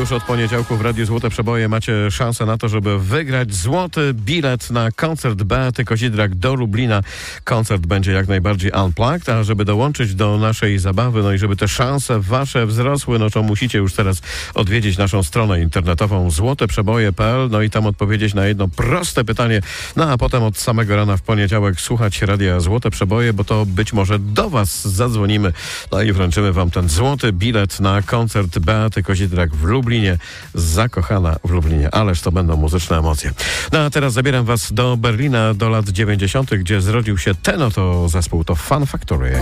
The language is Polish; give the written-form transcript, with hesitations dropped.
już od poniedziałku w Radiu Złote Przeboje macie szansę na to, żeby wygrać złoty bilet na koncert Beaty Kozidrak do Lublina. Koncert będzie jak najbardziej unplugged, a żeby dołączyć do naszej zabawy, no i żeby te szanse wasze wzrosły, no to musicie już teraz odwiedzić naszą stronę internetową złoteprzeboje.pl, no i tam odpowiedzieć na jedno proste pytanie, no a potem od samego rana w poniedziałek słuchać Radia Złote Przeboje, bo to być może do was zadzwonimy, no i wręczymy wam ten złoty bilet na koncert Beaty Kozidrak w Lublinie. Zakochana w Lublinie. Ależ to będą muzyczne emocje. No a teraz zabieram was do Berlina, do lat 90., gdzie zrodził się ten oto zespół, to Fun Factory.